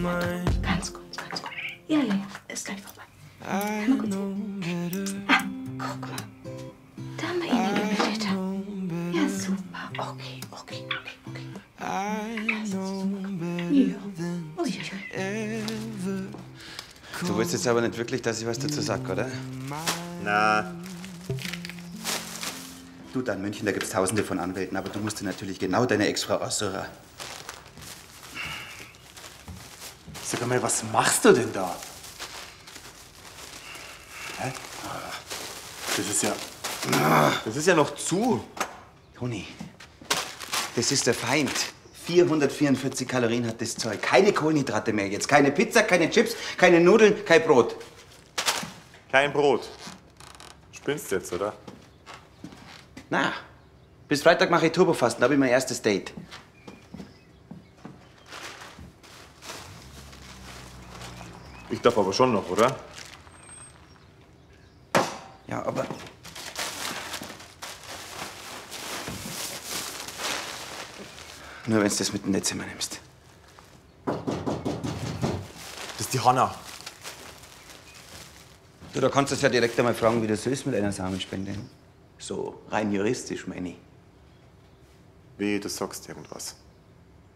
Ganz gut, ganz gut. Ja, ist gleich vorbei. Mal kurz. Guck mal. Da haben wir ihn, die Übeltäter. Ja, super. Okay. Ja. Uiuiui. Du willst jetzt aber nicht wirklich, dass ich was dazu sag, oder? Na. Du, da in München, da gibt's Tausende von Anwälten, aber du musst dir natürlich genau deine Ex-Frau aussuchen. Sag mal, was machst du denn da? Hä? Das ist ja noch zu. Toni, das ist der Feind. 444 Kalorien hat das Zeug. Keine Kohlenhydrate mehr jetzt. Keine Pizza, keine Chips, keine Nudeln, kein Brot. Kein Brot. Spinnst jetzt, oder? Na, bis Freitag mache ich Turbofasten, da habe ich mein erstes Date. Ich darf aber schon noch, oder? Ja, aber... Nur wenn du das mit in das Zimmer nimmst. Das ist die Hanna. Du, da kannst du es ja direkt einmal fragen, wie das so ist mit einer Samenspende. So rein juristisch, meine ich. Wehe, du sagst irgendwas.